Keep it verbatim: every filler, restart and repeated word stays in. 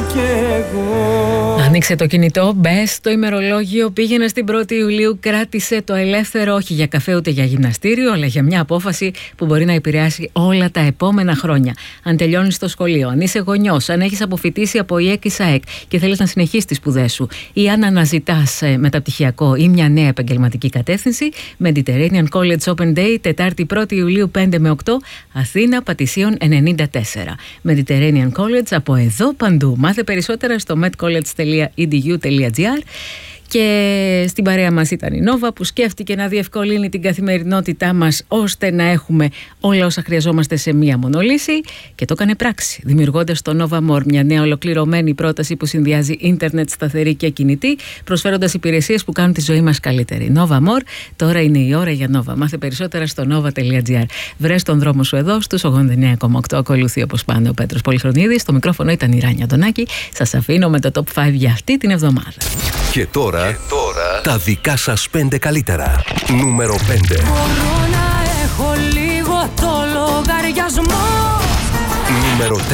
κι εγώ. Άνοιξε το κινητό, μπες στο ημερολόγιο, πήγαινε στην πρώτη Ιουλίου, κράτησε το ελεύθερο όχι για καφέ ούτε για γυμναστήριο, αλλά για μια απόφαση που μπορεί να επηρεάσει όλα τα επόμενα χρόνια. Αν τελειώνεις το σχολείο, αν είσαι γονιός, αν έχεις αποφοιτήσει από ΙΕΚ ή ΣΑΕΚ και θέλεις να συνεχίσεις τις σπουδές σου, ή αν αναζητάς μεταπτυχιακό ή μια νέα επαγγελματική κατεύθυνση, Mediterranean College Open Day, Τετάρτη πρώτη Ιουλίου πέντε με οκτώ, Αθήνα, Πατησίων ενενήντα τέσσερα. Mediterranean College από εδώ παντού. Μάθε περισσότερα στο medcollege τελεία e d u τελεία g r. Και στην παρέα μας ήταν η Νόβα, που σκέφτηκε να διευκολύνει την καθημερινότητά μας ώστε να έχουμε όλα όσα χρειαζόμαστε σε μία μονολύση, και το έκανε πράξη, δημιουργώντας το Nova More, μια νέα ολοκληρωμένη πρόταση που συνδυάζει ίντερνετ σταθερή και κινητή, προσφέροντας υπηρεσίες που κάνουν τη ζωή μας καλύτερη. Nova More, τώρα είναι η ώρα για Nova. Μάθε περισσότερα στο nova τελεία g r. Βρες τον δρόμο σου εδώ στους ογδόντα εννέα κόμμα οκτώ. Ακολουθεί όπως πάντα ο Πέτρος Πολυχρονίδης. Στο μικρόφωνο ήταν η Ράνια Αντωνάκη. Σας αφήνω με το Top πέντε για αυτή την εβδομάδα. Και τώρα, και τώρα τα δικά σας πέντε καλύτερα. Νούμερο πέντε. Μπορώ να έχω λίγο το λογαριασμό. Νούμερο τέσσερα.